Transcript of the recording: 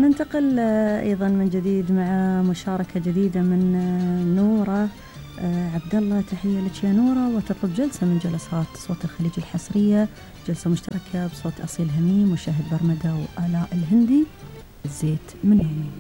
ننتقل أيضا من جديد مع مشاركة جديدة من نورة عبد الله. تحية لك يا نورة، وتطلب جلسة من جلسات صوت الخليج الحصرية، جلسة مشتركة بصوت أصيل هميم وشاهد برمدة وآلاء الهندي. الزيت من يومي.